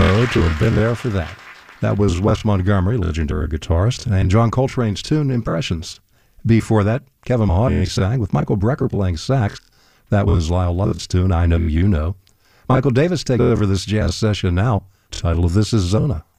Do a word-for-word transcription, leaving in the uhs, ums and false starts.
know to have been there for that. That was Wes Montgomery, legendary guitarist, and John Coltrane's tune Impressions. Before that, Kevin Mahoney sang with Michael Brecker playing sax. That was Lyle Lovett's tune, I Know You Know. Michael Davis takes over this jazz session now. Title of this is Zona.